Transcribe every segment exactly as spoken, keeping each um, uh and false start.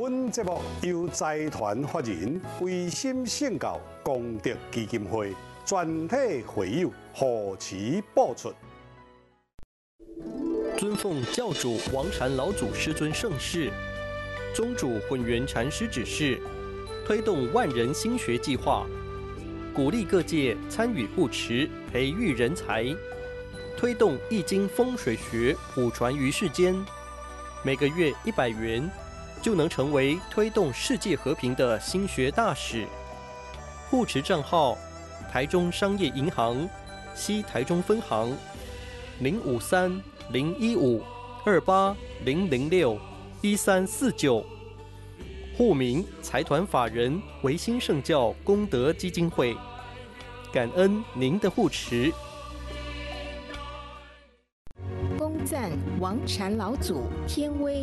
本节目由财团法人维新圣教功德基金会全体会友护持播出。 尊奉教主王禅老祖师尊盛世，宗主混元禅师指示，推动万人心学计划，鼓励各界参与护持，培育人才，推动易经风水学普传于世间。每个月一百元，就能成为推动世界和平的心学大使。护持账号：台中商业银行西台中分行零五三零一五二八零零六一三四九。户名：财团法人维新圣教功德基金会。感恩您的护持。 恭赞王禅老祖天威。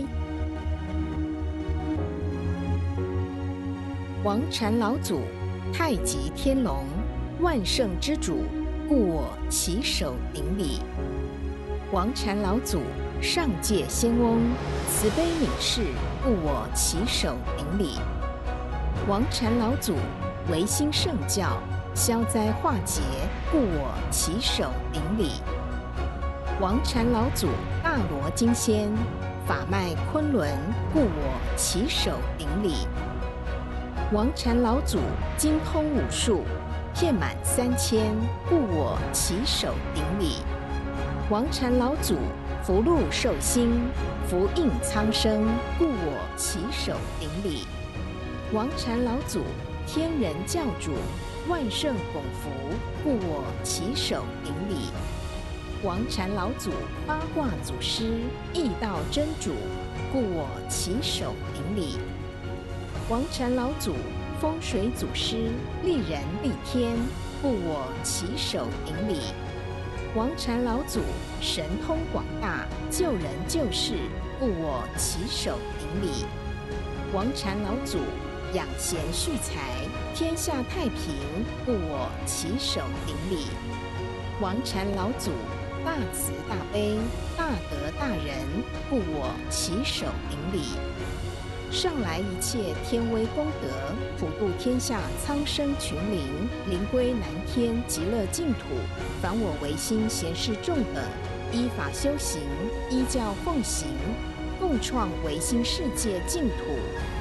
王禅老祖，太极天龙，万圣之主，故我起手顶礼。王禅老祖，上界仙翁，慈悲悯视，故我起手顶礼。王禅老祖，维新圣教，消灾化解，故我起手顶礼。王禅老祖，大罗金仙，法脉昆仑，故我起手顶礼。王禅老祖，精通武术，遍满三千，故我起手顶礼。王禅老祖，福禄寿星，福应苍生，故我起手顶礼。王禅老祖，天人教主，万圣拱福，故我起手顶礼。王禅老祖，八卦祖师，易道真主，故我起手顶礼。王禅老祖，风水祖师，利人利天，故我起手顶礼。王禅老祖，神通广大，救人救世，故我起手顶礼。王禅老祖，养贤蓄财，天下太平，故我起手顶礼。王禅老祖，大慈大悲，大德大仁，故我起手顶礼。上来一切天威功德，普度天下苍生群灵，灵归南天极乐净土。凡我唯心贤士众等，依法修行，依教奉行，共创唯心世界净土。